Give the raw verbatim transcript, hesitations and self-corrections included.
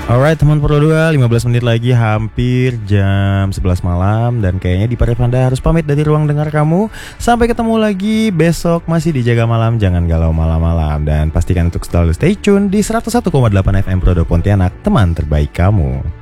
Alright teman Pro dua, lima belas menit lagi hampir jam sebelas malam. Dan kayaknya di Parevanda harus pamit dari ruang dengar kamu. Sampai ketemu lagi besok masih di Jaga Malam. Jangan galau malam-malam. Dan pastikan untuk selalu stay tune di seratus satu koma delapan F M Pro dua Pontianak, teman terbaik kamu.